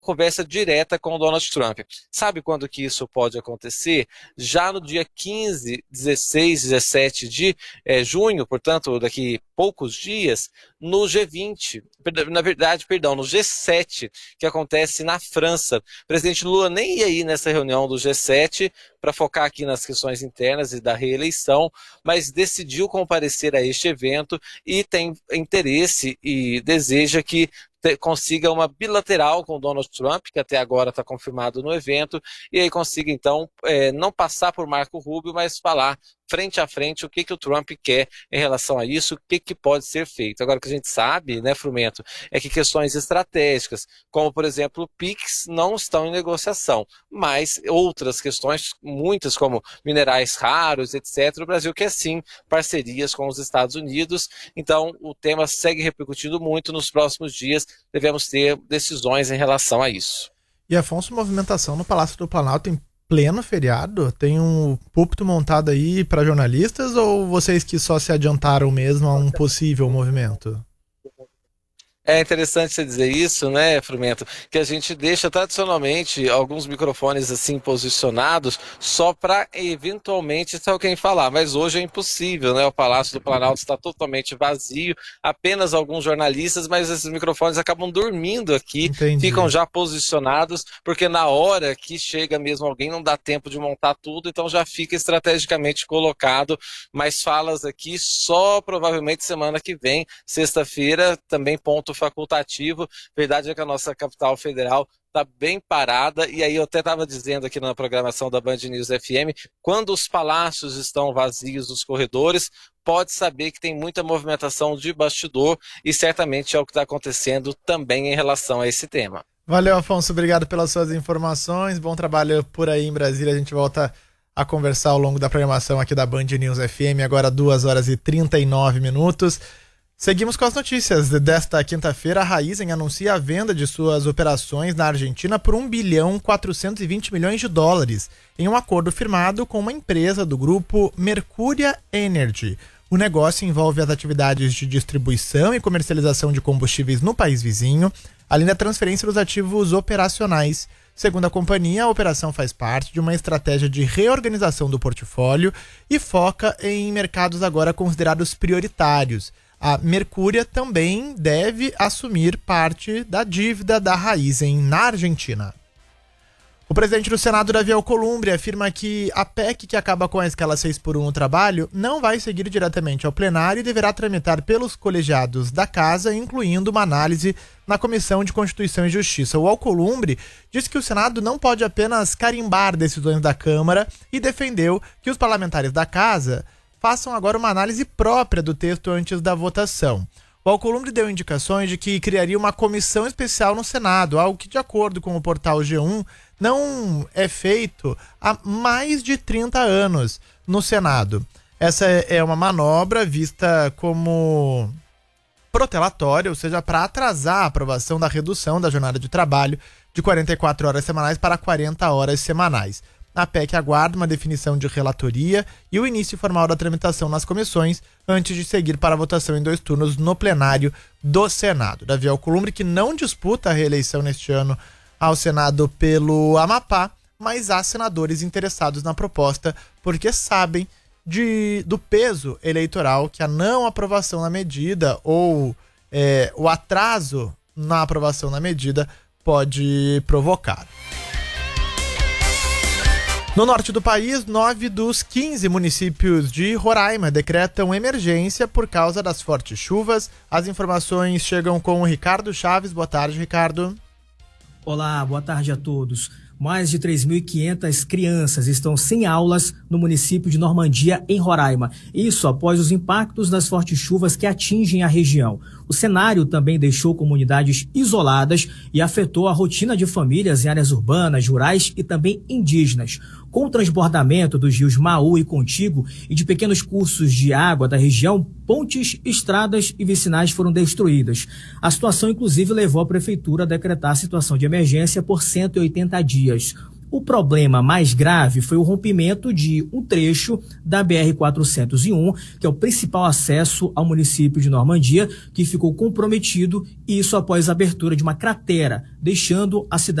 conversa direta com o Donald Trump. Sabe quando que isso pode acontecer? Já no dia 15, 16, 17 de junho, portanto, daqui poucos dias, no G20, na verdade, perdão, no G7, que acontece na França. O presidente Lula nem ia ir nessa reunião do G7 para focar aqui nas questões internas e da reeleição, mas decidiu comparecer a este evento e tem interesse e deseja que consiga uma bilateral com o Donald Trump, que até agora está confirmado no evento, e aí consiga então não passar por Marco Rubio, mas falar frente a frente o que o Trump quer em relação a isso, o que pode ser feito. Agora, o que a gente sabe, né, Frumento, é que questões estratégicas, como por exemplo o PIX, não estão em negociação, mas outras questões, muitas como minerais raros, etc., o Brasil quer sim parcerias com os Estados Unidos, então o tema segue repercutindo muito. Nos próximos dias devemos ter decisões em relação a isso. E, Afonso, movimentação no Palácio do Planalto em pleno feriado? Tem um púlpito montado aí para jornalistas ou vocês que só se adiantaram mesmo a um possível movimento? É interessante você dizer isso, né, Frumento? Que a gente deixa tradicionalmente alguns microfones assim posicionados só para eventualmente ter alguém falar, mas hoje é impossível, né? O Palácio do Planalto está totalmente vazio, apenas alguns jornalistas, mas esses microfones acabam dormindo aqui, Entendi. Ficam já posicionados, porque na hora que chega mesmo alguém não dá tempo de montar tudo, então já fica estrategicamente colocado, mas falas aqui só provavelmente semana que vem, sexta-feira, também ponto facultativo. Verdade é que a nossa capital federal está bem parada, e aí eu até estava dizendo aqui na programação da Band News FM, quando os palácios estão vazios, os corredores, pode saber que tem muita movimentação de bastidor, e certamente é o que está acontecendo também em relação a esse tema. Valeu, Afonso, obrigado pelas suas informações, bom trabalho por aí em Brasília. A gente volta a conversar ao longo da programação aqui da Band News FM, agora 2h39. Seguimos com as notícias. Desta quinta-feira, a Raízen anuncia a venda de suas operações na Argentina por $1,420 bilhão em um acordo firmado com uma empresa do grupo Mercuria Energy. O negócio envolve as atividades de distribuição e comercialização de combustíveis no país vizinho, além da transferência dos ativos operacionais. Segundo a companhia, a operação faz parte de uma estratégia de reorganização do portfólio e foca em mercados agora considerados prioritários. A Mercuria também deve assumir parte da dívida da Raízen na Argentina. O presidente do Senado, Davi Alcolumbre, afirma que a PEC que acaba com a escala 6x1 no trabalho não vai seguir diretamente ao plenário e deverá tramitar pelos colegiados da Casa, incluindo uma análise na Comissão de Constituição e Justiça. O Alcolumbre disse que o Senado não pode apenas carimbar decisões da Câmara e defendeu que os parlamentares da Casa façam agora uma análise própria do texto antes da votação. O Alcolumbre deu indicações de que criaria uma comissão especial no Senado, algo que, de acordo com o portal G1, não é feito há mais de 30 anos no Senado. Essa é uma manobra vista como protelatória, ou seja, para atrasar a aprovação da redução da jornada de trabalho de 44 horas semanais para 40 horas semanais. A PEC aguarda uma definição de relatoria e o início formal da tramitação nas comissões antes de seguir para a votação em 2 turnos no plenário do Senado. Davi Alcolumbre, que não disputa a reeleição neste ano ao Senado pelo Amapá, mas há senadores interessados na proposta porque sabem do peso eleitoral que a não aprovação da medida ou o atraso na aprovação da medida pode provocar. No norte do país, 9 dos 15 municípios de Roraima decretam emergência por causa das fortes chuvas. As informações chegam com o Ricardo Chaves. Boa tarde, Ricardo. Olá, boa tarde a todos. Mais de 3.500 crianças estão sem aulas no município de Normandia, em Roraima. Isso após os impactos das fortes chuvas que atingem a região. O cenário também deixou comunidades isoladas e afetou a rotina de famílias em áreas urbanas, rurais e também indígenas. Com o transbordamento dos rios Maú e Contigo e de pequenos cursos de água da região, pontes, estradas e vicinais foram destruídas. A situação, inclusive, levou a prefeitura a decretar a situação de emergência por 180 dias. O problema mais grave foi o rompimento de um trecho da BR-401, que é o principal acesso ao município de Normandia, que ficou comprometido, isso após a abertura de uma cratera, deixando a cidade